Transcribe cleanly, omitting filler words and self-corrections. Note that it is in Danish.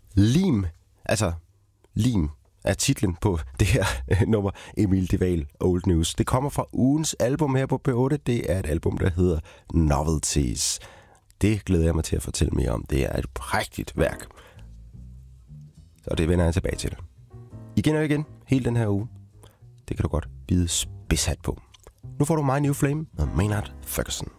Lim, altså Lim er titlen på det her nummer, Emil de Waal, Old News. Det kommer fra ugens album her på P8. Det er et album, der hedder Novelties. Det glæder jeg mig til at fortælle mere om. Det er et prægtigt værk. Så det vender jeg tilbage til. Igen og igen, hele den her uge. Det kan du godt bide spidshat på. Nu får du My New Flame med Maynard Ferguson.